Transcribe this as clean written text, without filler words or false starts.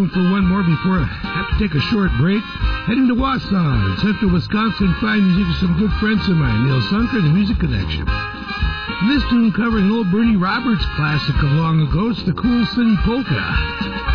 going for one more before I have to take a short break. Heading to Wausau in central Wisconsin, find music with some good friends of mine, Neil Sunker, The Music Connection. And this tune covering old Bernie Roberts' classic of long ago, it's the Cool City Polka.